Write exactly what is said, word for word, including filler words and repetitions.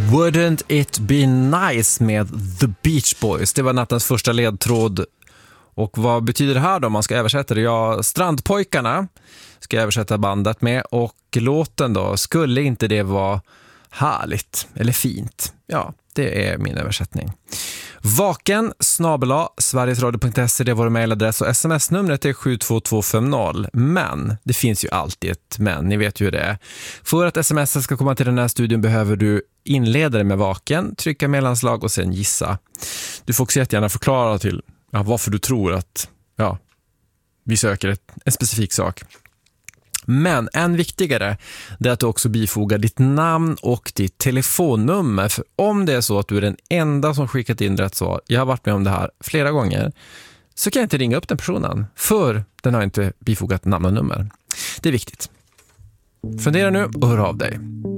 Wouldn't it be nice med The Beach Boys? Det var nattens första ledtråd. Och vad betyder det här då? Man ska översätta det. Ja, Strandpojkarna ska jag översätta bandet med. Och låten då, skulle inte det vara härligt eller fint? Ja, det är min översättning. Vaken snabel-a sverigesradio punkt se, det är vår mejladress och sms-numret är sju två två fem noll. Men, det finns ju alltid ett men, ni vet ju hur det är. För att sms ska komma till den här studion behöver du inleda det med vaken, trycka mellanslag och sen gissa. Du får också jättegärna förklara till ja, varför du tror att ja, vi söker ett, en specifik sak. Men än viktigare är att du också bifogar ditt namn och ditt telefonnummer. För om det är så att du är den enda som skickat in rätt svar, jag har varit med om det här flera gånger, så kan jag inte ringa upp den personen. För den har inte bifogat namn och nummer. Det är viktigt. Fundera nu och hör av dig.